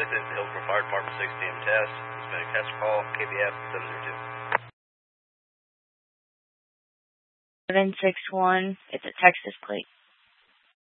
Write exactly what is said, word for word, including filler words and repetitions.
This is the Hillsborough Fire Department six P M test. It's been a test call, K B F seven zero two. seven six one, it's a Texas plate.